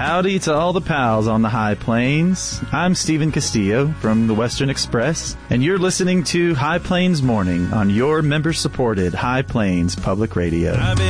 Howdy to all the pals on the High Plains. I'm Stephen Castillo from the Western Express, and you're listening to High Plains Morning on your member-supported High Plains Public Radio.